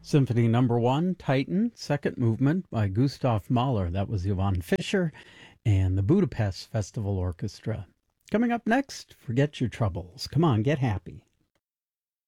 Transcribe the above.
Symphony Number 1, Titan, second movement by Gustav Mahler. That was Johann Fischer and the Budapest Festival Orchestra. Coming up next, forget your troubles. Come on, get happy.